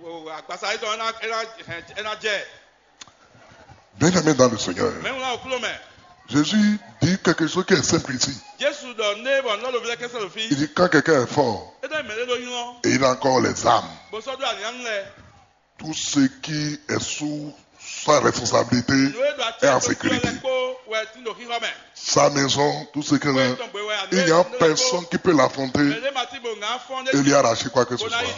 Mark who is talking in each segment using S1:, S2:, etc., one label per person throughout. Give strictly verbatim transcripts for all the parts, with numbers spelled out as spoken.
S1: Bien aimé dans le Seigneur. Jésus dit quelque chose qui est simple ici. Il dit quand quelqu'un est fort et il a encore les âmes, tout ce qui est sous sa responsabilité est en sécurité. Sa maison, tout ce qu'il a, il n'y a personne qui peut l'affronter et lui arracher quoi que ce soit.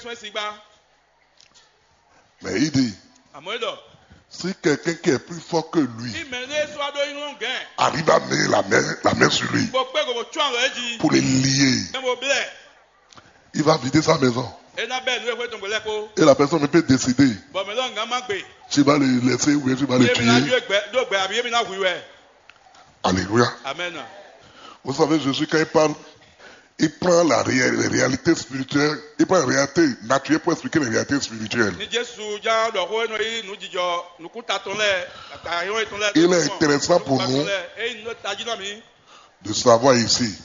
S1: Mais il dit, si quelqu'un qui est plus fort que lui arrive à mettre la main, la main sur lui pour les lier, il va vider sa maison. Et la personne ne peut décider. Tu vas le laisser ou bien tu vas le tuer. Alléluia. Amen. Vous savez, Jésus, quand il parle, il prend la ré- les réalités spirituelles, il prend les réalités naturelles pour expliquer les réalités spirituelles. Il est intéressant pour nous de savoir ici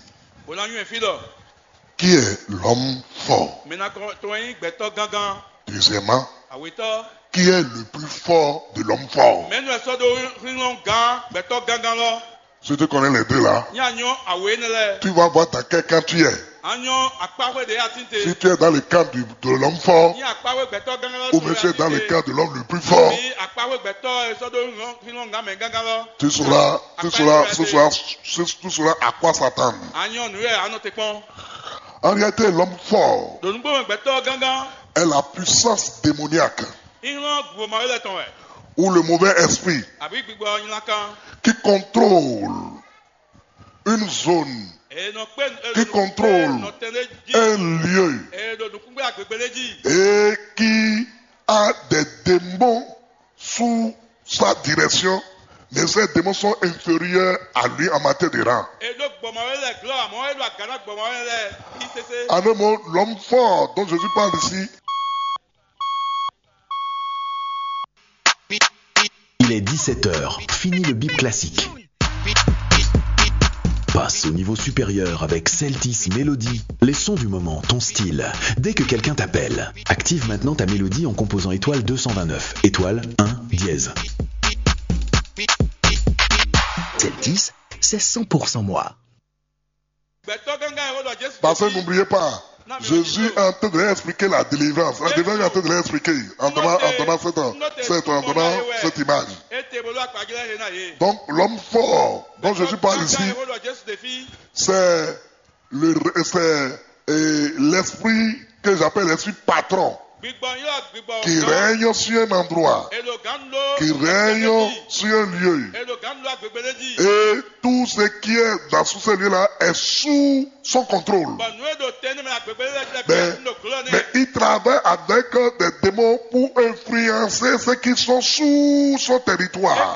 S1: qui est l'homme fort. Deuxièmement, qui est le plus fort de l'homme fort. Si tu connais les deux là, tu vas voir dans quel camp tu es. Si tu es dans le camp du, de l'homme fort, ou bien tu es dans le camp de l'homme le plus fort, tu sauras, tu sauras, tu sauras, tu sauras à quoi s'attendre. En réalité, l'homme fort est la puissance démoniaque ou le mauvais esprit qui contrôle une zone, qui contrôle un lieu et qui a des démons sous sa direction, mais ces démons sont inférieurs à lui en matière de rang. En un mot, l'homme fort dont Jésus parle ici.
S2: Il est dix-sept heures, fini le bip classique. Passe au niveau supérieur avec Celtis Mélodie. Les sons du moment, ton style. Dès que quelqu'un t'appelle, active maintenant ta mélodie en composant étoile deux cent vingt-neuf, étoile un, dièse.
S3: Celtis, c'est cent pour cent moi.
S1: Parce que n'oubliez pas, Jésus est en train de leur expliquer la délivrance. La délivrance est en train de leur expliquer en donnant, en donnant, cette, cette, en donnant cette image. Donc l'homme fort dont Jésus parle ici, c'est le, c'est, euh, l'esprit que j'appelle l'esprit patron, qui règne sur un endroit, qui règne sur un lieu. Et tout ce qui est dans sous ce lieu-là est sous son contrôle. Mais, mais il travaille avec des démons pour influencer ceux qui sont sous son territoire.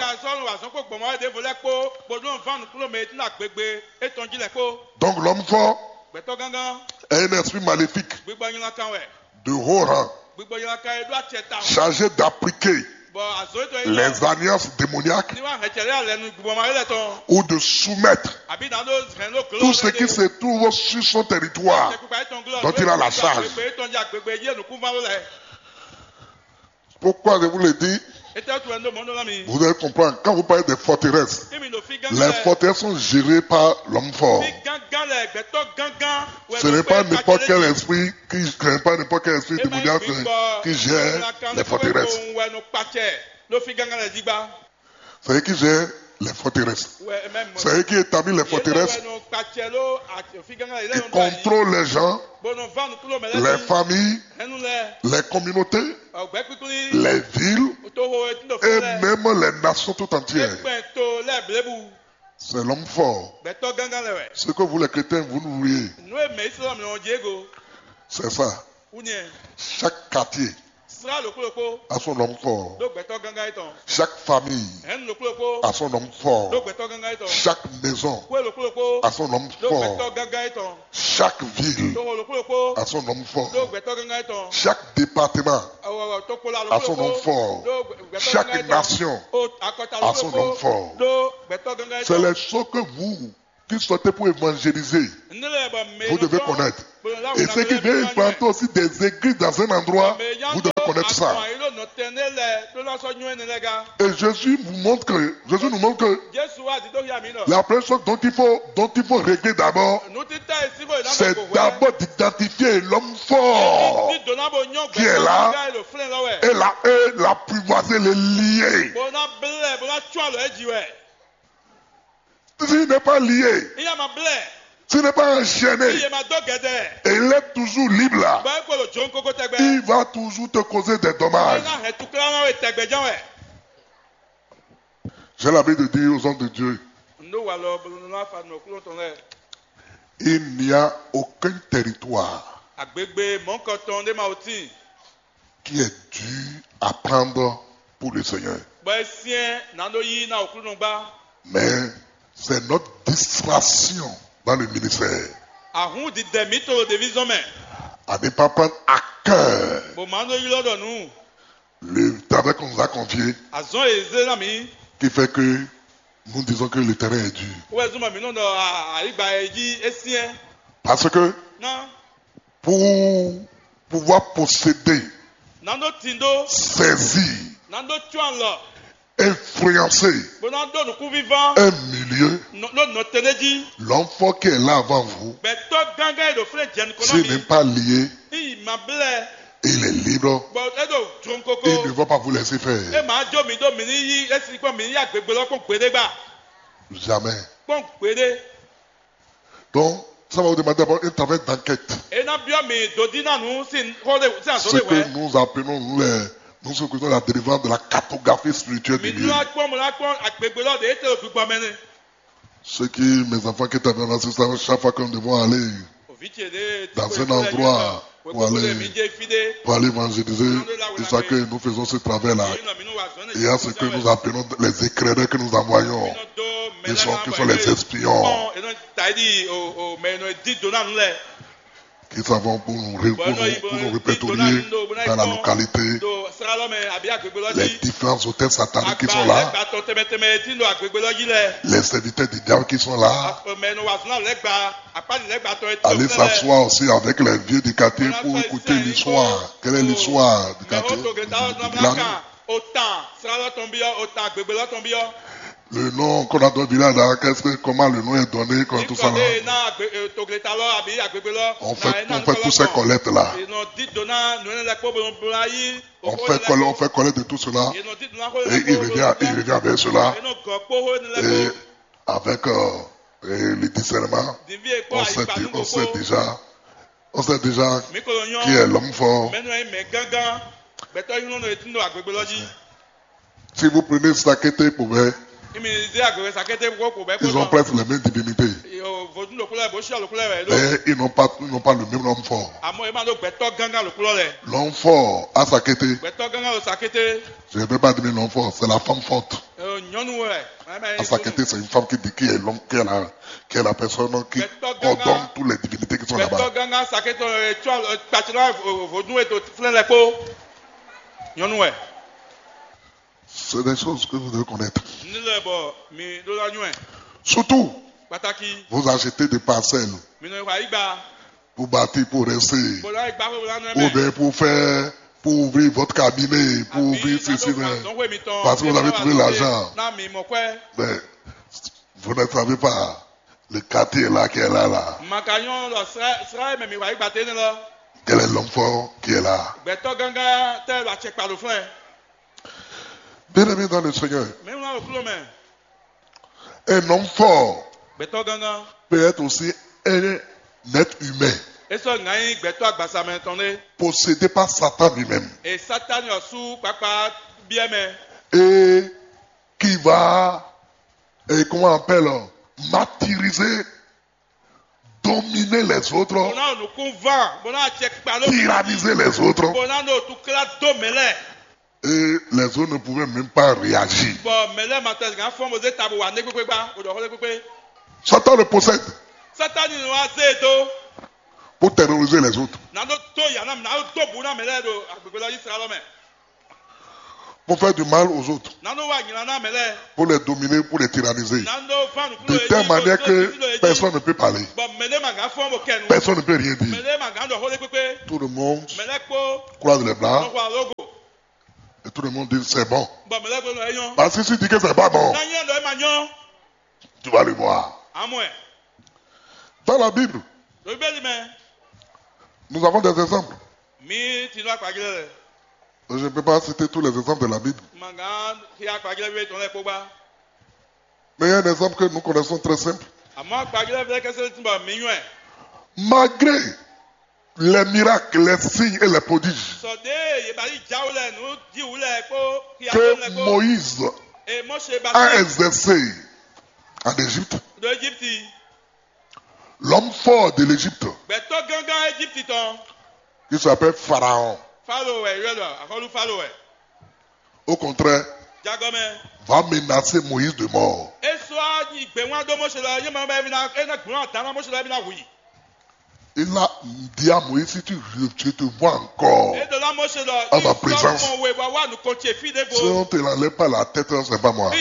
S1: Donc l'homme fort est un esprit maléfique de haut rang, chargé d'appliquer les alliances démoniaques ou de soumettre tout ce qui se trouve sur son territoire dont il a la charge. Pourquoi je vous le dis? Vous allez comprendre, quand vous parlez des forteresses, les forteresses sont gérées par l'homme fort. Ce n'est pas n'importe quel esprit qui ce n'est pas n'importe quel esprit démoniaque qui gère les forteresses. C'est eux qui gèrent les forteresses. C'est eux qui établissent les forteresses. Ils contrôlent les gens, les familles, les communautés, les villes et même les nations tout entières. C'est l'homme fort. Ce que vous les chrétiens, vous nous voyez. C'est ça. Chaque quartier a son homme fort. Chaque famille a son homme fort. Chaque maison a son homme fort. Chaque ville a son homme fort. Chaque département a son homme fort. Chaque nation a son homme fort. C'est les choses que vous qui sortez pour évangéliser, vous devez connaître. Et ceux qui viennent implanter aussi des églises dans un endroit, vous devez reconnaître ça. Et Jésus vous montre que, Jésus nous montre que la première chose dont il faut, dont il faut régler d'abord, c'est d'abord d'identifier l'homme fort qui est là et la, et l'apprivoiser, le lier. S'il n'est pas lié, s'il n'est pas enchaîné, et il est toujours libre là, il va toujours te causer des dommages. J'ai l'habitude de dire aux hommes de Dieu, il n'y a aucun territoire qui est dû à prendre pour le Seigneur. Mais c'est notre distraction dans le ministère à ne pas prendre à cœur le travail qu'on nous a confié, qui fait que nous disons que le terrain est dur. Parce que pour pouvoir posséder, saisir, influencer un milieu, l'homme fort qui est là avant vous, s'il n'est pas lié, il est libre, il ne va pas vous laisser faire. Jamais. Donc, ça va vous demander d'abord un travail d'enquête. Ce que nous appelons, nous les Nous sommes la délivrance de la cartographie spirituelle du milieu. Ce qui, mes enfants qui étaient dans l'assistance, chaque fois que nous devons aller dans un endroit pour aller, pour aller évangéliser, c'est ça que nous faisons ce travail-là. Il y a ce que nous appelons les éclaireurs que nous envoyons. Ils sont, qui sont les espions. Qui savent pour nous, pour nous, pour nous répertorier dans la localité les différents hôtels sataniques qui sont là, les serviteurs du diable qui sont là. Allez s'asseoir aussi avec les vieux du quartier pour écouter l'histoire. Quelle est l'histoire du quartier du village? Le nom qu'on a donné au village, qu'est-ce que, comment le nom est donné, comme tout ça là. On fait, on fait tous ces collectes là. On fait, on fait collecte de tout cela. Et il revient, il revient avec cela. Et avec euh, et le discernement, on sait, on sait déjà, on sait déjà qui est l'homme fort. Si vous prenez Sakété pour ver, ils ont presque les mêmes divinités. Mais ils n'ont pas, ils n'ont pas le même homme fort. L'homme fort à Sakété, je ne vais pas dire l'homme fort, c'est la femme forte. À Sakété, c'est une femme qui dit qui est l'homme, qui est la, qui est la personne qui ordonne toutes les divinités qui sont là-bas. C'est des choses que vous devez connaître. Surtout, vous achetez des parcelles pour bâtir, pour rester, ou bien pour faire, pour ouvrir votre cabinet, pour ouvrir ceci, parce que vous avez trouvé l'argent. Mais vous ne savez pas le quartier là qui est là, là. Quel est l'homme fort qui est là? Bien aimé dans le Seigneur, un homme fort peut être aussi un être humain possédé par Satan lui-même et qui va, et comment on appelle, martyriser, dominer les autres, tyranniser les autres. Et les autres ne pouvaient même pas réagir. Satan le possède pour terroriser les autres. pour faire du mal aux autres, pour les dominer, pour les tyranniser, de telle manière que personne ne peut parler, personne ne peut rien dire. Tout le monde croise les bras et tout le monde dit c'est bon. Parce que si tu dis que c'est pas bon, tu vas le voir. Dans la Bible, nous avons des exemples. Je ne peux pas citer tous les exemples de la Bible. Mais il y a un exemple que nous connaissons très simple. Malgré les miracles, les signes et les prodiges que Moïse a exercé en Égypte, l'homme fort de l'Égypte, qui s'appelle Pharaon, au contraire, va menacer Moïse de mort. Il a dit à Moïse, si tu, je te vois encore à ma présence, si on ne te l'enlève pas la tête, ce n'est pas moi.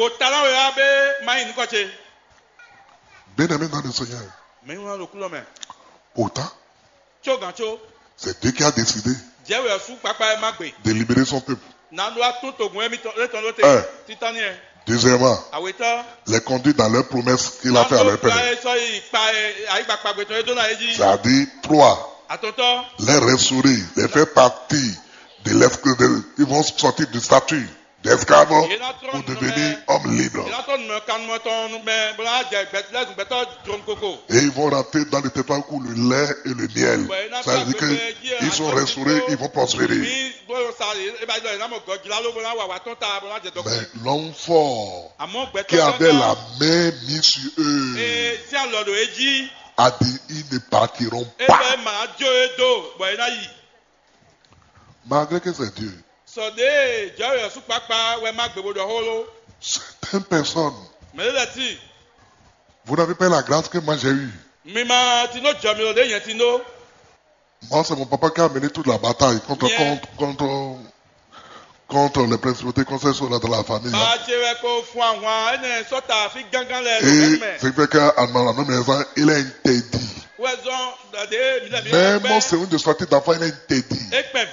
S1: Bien aimé dans le Seigneur. Pourtant, c'est Dieu qui a décidé de libérer son peuple. Un. Deuxièmement, les conduire dans leurs promesses qu'il a fait à leur père. C'est-à-dire, trois, les restaurer, les faire partie de l'esclavage. Ils vont sortir du statut d'esclaves pour devenir hommes libres. Et ils vont rentrer dans le territoire où le lait et le miel. Ça veut dire qu'ils sont restaurés, ils vont prospérer. Mais l'homme fort qui avait la main mise sur eux a dit, ils ne partiront pas. Malgré que c'est Dieu. Certaines personnes, vous n'avez pas la grâce que moi j'ai eue. Moi, c'est mon papa qui a mené toute la bataille contre, yeah. contre, contre, contre les principautés concessionnaires de la famille. Hein. Et c'est fait qu'à ma maison, il est interdit. Même mon séjour de sortie d'enfant, il est interdit.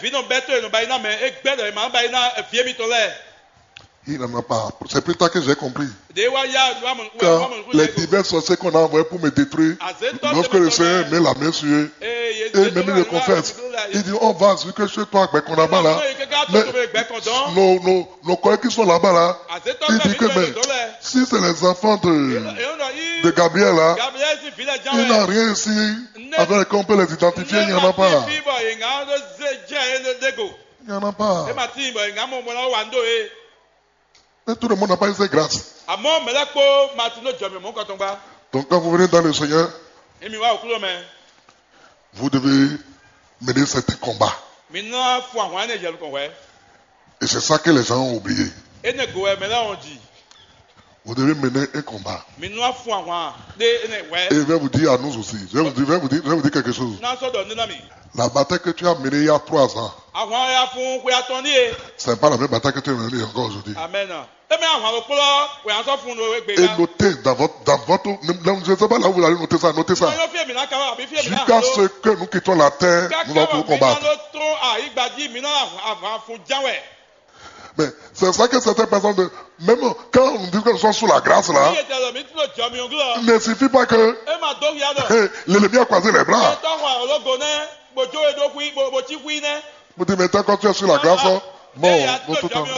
S1: Il n'en a pas. C'est plus tard que j'ai compris. Quand les divers sorciers qu'on a envoyés pour me détruire, lorsque le Seigneur met la main sur eux, et même il le confesse, il dit, on va, vu que chez toi, ben, qu'on a là, là, mais nos, nos, nos collègues qui sont là-bas, là, il dit que, mais, si c'est les enfants de, de Gabriel, là, il n'a rien ici, avec lesquels on peut les identifier, il n'y en a pas. Il n'y en a pas. Mais tout le monde n'a pas eu cette grâce. Donc quand vous venez dans le Seigneur, vous devez mener certains combats. Et c'est ça que les gens ont oublié. Vous devez mener un combat. Et je vais vous dire à nous aussi, je vais vous dire, je vais vous dire, je vais vous dire quelque chose. La bataille que tu as menée il y a trois ans, ce n'est pas la même bataille que tu as menée encore aujourd'hui. Amen. Et notez dans votre, dans votre, je ne sais pas là où vous allez noter ça, notez ça. Jusqu'à ce que nous quittons la terre, nous allons combattre. Mais c'est ça que certaines personnes, de, même quand on dit que nous sommes sous la grâce là, il ne suffit pas que l'ennemi a croisé les bras. Vous dites, mais quand tu es sur la grâce, bon, bon tout temps.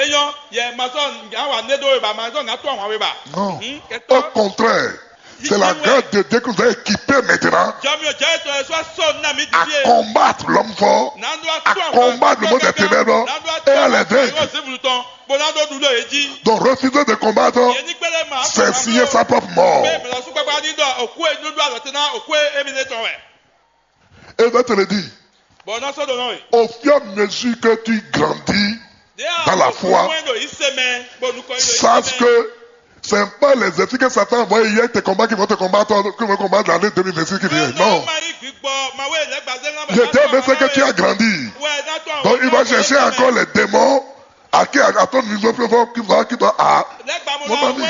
S1: Non, au contraire, c'est la grâce de Dieu que vous avez équipé maintenant à combattre l'homme fort, à combattre le monde des ténèbres et à les vaincre. Donc refuser de combattre, c'est signer sa propre mort. Et je vais te le dire, au fur et à mesure que tu grandis dans la foi, sache que ce n'est pas les esprits que Satan a envoyés hier tes combats qui vont te combattre, qui vont combattre l'année deux mille vingt-six qui vient. Non. Le Dieu veut que tu as grandi. Donc il va chercher encore les démons À qui à ton niveau plus fort qui va qui doit à. Mon ami.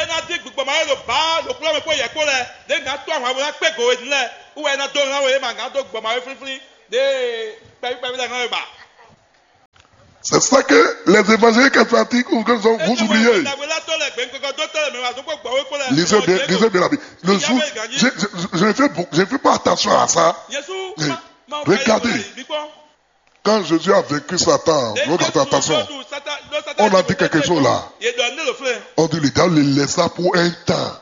S1: C'est ça que les évangéliques charismatiques ou que vous oubliez. Lisez bien, lisez bien la Bible. Le jour, je, je, je ne fais, je fais pas attention à ça. Mais regardez. Quand Jésus a vaincu Satan, votre attention, on a dit quelque chose là. On dit, le diable le laissa pour un temps.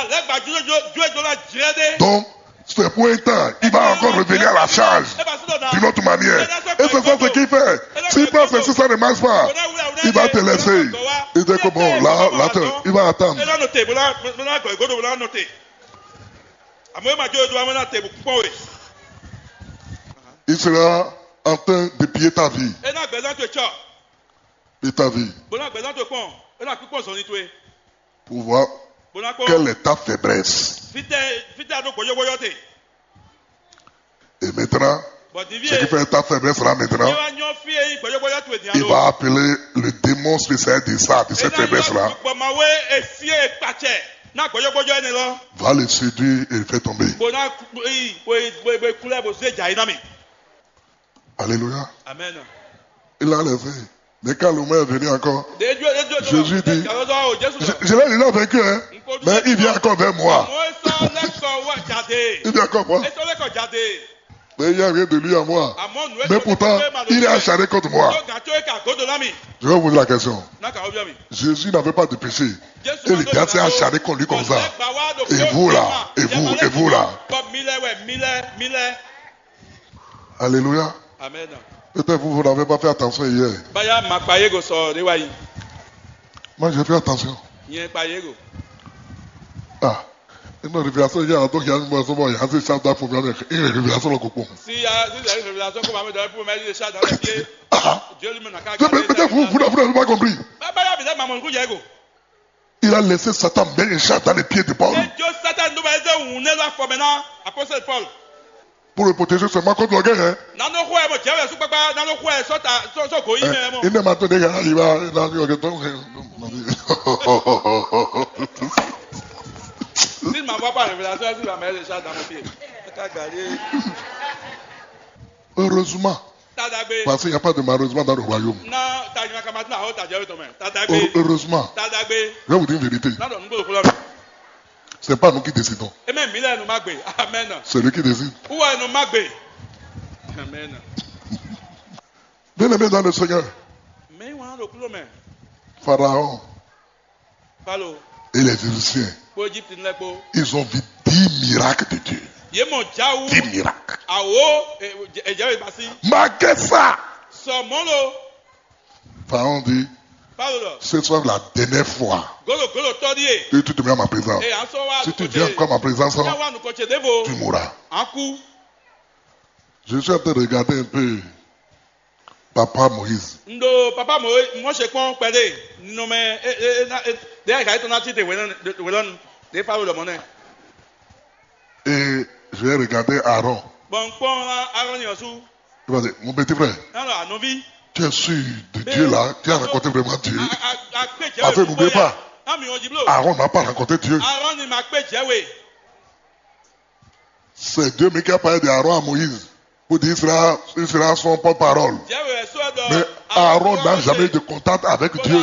S1: Donc, c'est pour un temps. Il va encore revenir à la charge d'une autre manière. Et c'est ça ce qu'il fait. S'il pense que ça ne marche pas, il va te laisser. Il dit que bon, là, là, il va attendre. Il sera en train de piller ta vie. Et ta vie. Pour voir quelle est ta faiblesse. Et maintenant, ce qui fait ta faiblesse là maintenant, il va appeler le démon spécial de ça, de cette faiblesse là. Va le séduire et le faire tomber. Alléluia.
S4: Amen.
S1: Il a levé. Mais quand le est venu encore, Jésus dit, je, je l'ai déjà vaincu, hein, mais il vient encore vers moi. Il vient encore moi. Mais il n'y a rien de lui à moi. Mais pourtant, il est acharné contre moi. Je vais vous poser la question. Jésus n'avait pas de péché. Et le diable s'est acharné contre lui comme ça. Et vous là, et vous, et vous là. Alléluia.
S4: Amen.
S1: Peut-être vous, vous n'avez pas fait attention hier. Moi, j'ai fait attention. Ah. Une révélation, il y a un il y a une moisson, il y a un chat d'art pour une révélation au cocon.
S4: Si il y a une révélation qu'on va me donner pour mettre les chats dans les pieds, Dieu lui mène à quatre.
S1: Peut-être vous, vous n'avez pas compris. Il a laissé Satan mettre un chat dans les pieds de Paul. Pour le protéger seulement contre la guerre. Hein? Il ne m'a donné rien, il va.
S4: S'il ne m'envoie pas la révélation, il va mettre les chats dans mes pieds.
S1: Heureusement. Parce qu'il n'y a pas de malheureusement dans le royaume. Heureusement. Je vais vous dire une vérité. Ce n'est pas nous qui décidons. C'est lui qui décide. Bien aimé dans le Seigneur. Pharaon et les Égyptiens, ils ont vu dix miracles de Dieu. Dix miracles. Malgré ça, Pharaon dit, ce soir la dernière fois que tu te mets à ma présence. Si tu viens encore à ma présence, tu mourras. Je suis en train de regarder un peu Papa Moïse.
S4: Papa Moïse, moi je comprends pas.
S1: Et je vais regarder Aaron. Il va dire, mon petit frère, tu es sûr de Dieu là, tu as rencontré vraiment Dieu. Enfin, n'oubliez pas, Aaron n'a pas rencontré Dieu. C'est Dieu qui a parlé d'Aaron à Moïse. Pour dire qu'il sera, il sera son porte-parole. Mais Aaron n'a jamais eu de contact avec Dieu.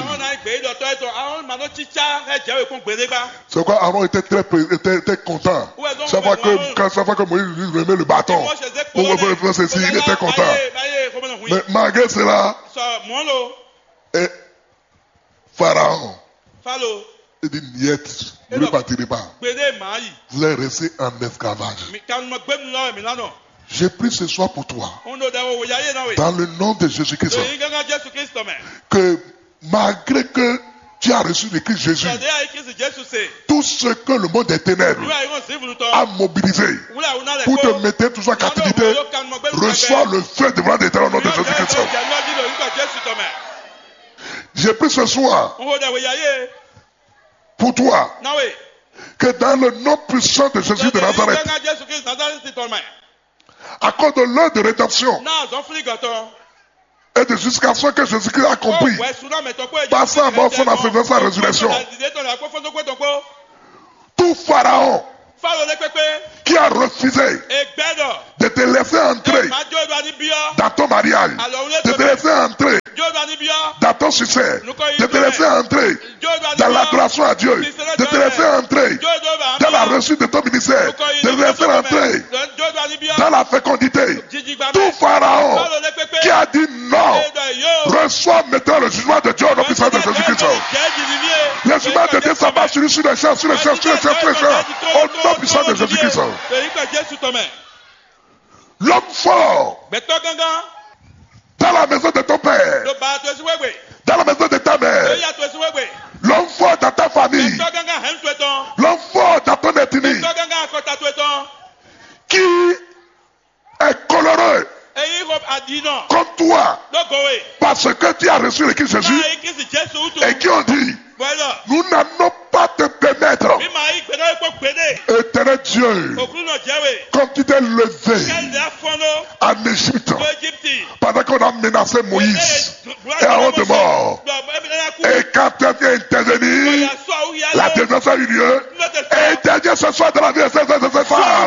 S1: C'est pourquoi Aaron était très était, était content. Chaque fois que, quand, chaque fois que Moïse lui remet le bâton pour faire ceci, il était content. Mais malgré cela, et Pharaon, il dit, niet, vous ne partirez pas. Vous allez rester en esclavage. J'ai pris ce soir pour toi, dans le nom de Jésus-Christ, que malgré que tu as reçu le Christ Jésus, tout ce que le monde des ténèbres a mobilisé pour te mettre toujours en captivité, reçois le feu devant l'éternel au nom de Jésus-Christ. J'ai pris ce soir pour toi, que dans le nom puissant de Jésus de Nazareth, à cause de l'heure de rédemption, Et de jusqu'à ce que Jésus-Christ a compris, par sa mort, son ascension, sa résurrection, tout pharaon qui a refusé de te laisser entrer dans ton mariage, de te laisser entrer dans ton succès, de te laisser entrer dans l'adoration à Dieu, de te laisser entrer dans la réussite de ton ministère, de te laisser entrer dans la fécondité. Tout pharaon qui a dit non, reçoit maintenant le jugement de Dieu au nom puissant de Jésus-Christ. Le jugement de Dieu s'abat sur lui, sur les champs, sur les champs, sur les champs, sur les champs, au nom puissant de Jésus-Christ. L'homme fort dans la maison de ton père, dans la maison de ta mère, l'homme fort dans ta famille, l'homme fort dans ton ethnie, qui est coloré comme toi, parce que tu as reçu le Christ Jésus, et qui ont dit, nous n'allons pas te permettre, éternel Dieu, comme tu t'es levé en Égypte, pendant qu'on a menacé Moïse et Aaron de mort, et quand tu as bien intervenu, la délivrance a eu lieu, et dernier ce soir dans la vie de ces femmes,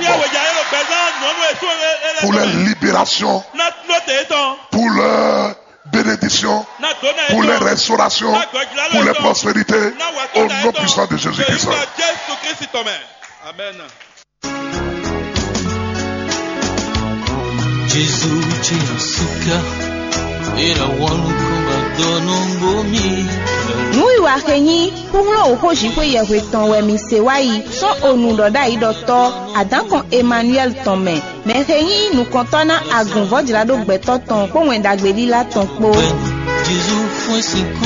S1: pour leur libération, pour leur bénédiction, pour les restaurations, pour les prospérités, au nom puissant de Jésus-Christ.
S4: Amen.
S5: Nous y wakenyi pour l'eau roji pour y avoir ton wemi sewai son onu doda idoto adan kon Emmanuel Tomé mais renyi nous comptons à gonvo de la do beto ton pour wenda gbeli la ton po Jésus foi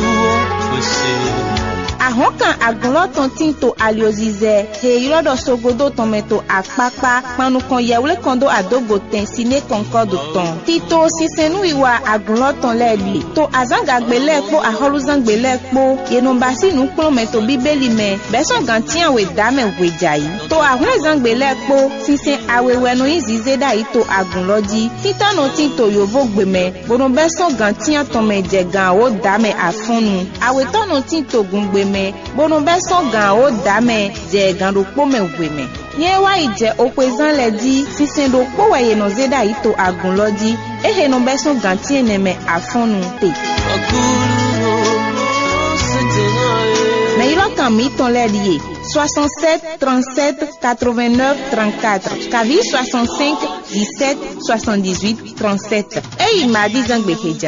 S5: Ahonkan agunlo ton tinto aliozize he irodo sogodo tometo akpakpa panu kon yewle kondo adogo ten sine concord ton tito sisenu iwa agunlo ton leli to azanga gbele po aholuzan gbele po yenumbasi nu prometo bibeli me beso gantian we dame wejayi to ahun zangbele po sisen awewe no izize dai to agunlo di titano tinto yovo gbeme bono beso gantian ton meje gan o dame afunu awetono tinto gungbe me bono beso gan o dame je gan do po me we Nye wa ije opezan le di sisen do po weye no zeda ito agun lodi ehe no beson gantie neme afonu te. Me ilo kan mi ton le liye soixante-sept trente-sept quatre-vingt-neuf trente-quatre Kavi soixante-cinq dix-sept soixante-dix-huit trente-sept. E il m'a dit zangbe heja.